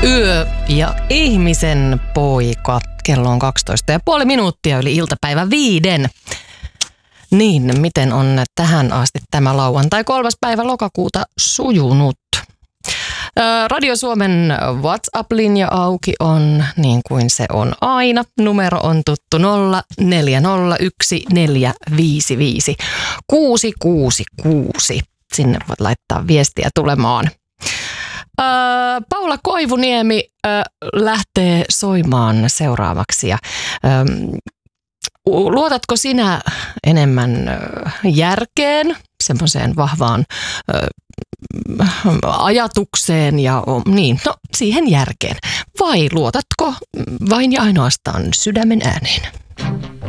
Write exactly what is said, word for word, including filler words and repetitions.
Yö ja ihmisen poika. Kello on kaksitoista ja puoli minuuttia yli iltapäivä viiden. Niin, miten on tähän asti tämä lauantai kolmas päivä lokakuuta sujunut? Radio Suomen WhatsApp-linja auki on niin kuin se on aina. Numero on tuttu nolla neljä nolla yksi neljä viisi viisi kuusi kuusi kuusi. Sinne voit laittaa viestiä tulemaan. Ää, Paula Koivuniemi ää, lähtee soimaan seuraavaksi. Ja, ää, luotatko sinä enemmän ää, järkeen, semmoiseen vahvaan ää, ajatukseen ja niin, no siihen järkeen? Vai luotatko vain ja ainoastaan sydämen ääneen?